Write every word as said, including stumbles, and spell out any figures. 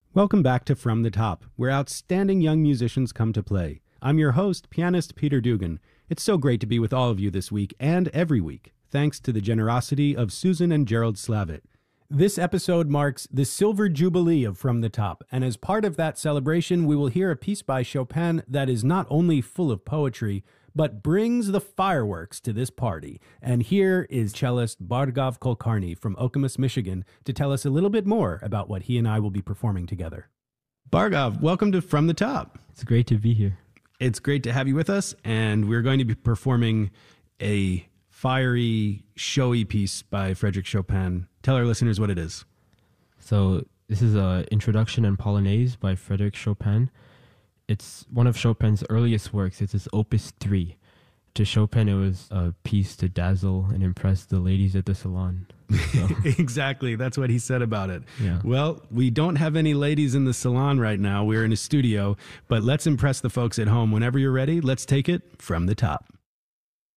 Welcome back to From the Top, where outstanding young musicians come to play. I'm your host, pianist Peter Dugan. It's so great to be with all of you this week and every week, thanks to the generosity of Susan and Gerald Slavitt. This episode marks the Silver Jubilee of From the Top, and as part of that celebration, we will hear a piece by Chopin that is not only full of poetry, but brings the fireworks to this party. And here is cellist Bhargav Kulkarni from Okemos, Michigan, to tell us a little bit more about what he and I will be performing together. Bhargav, welcome to From the Top. It's great to be here. It's great to have you with us, and we're going to be performing a fiery, showy piece by Frédéric Chopin. Tell our listeners what it is. So this is an Introduction and Polonaise by Frédéric Chopin. It's one of Chopin's earliest works. It's his Opus three. To Chopin, it was a piece to dazzle and impress the ladies at the salon. So. Exactly. That's what he said about it. Yeah. Well, we don't have any ladies in the salon right now. We're in a studio, but let's impress the folks at home. Whenever you're ready, let's take it from the top.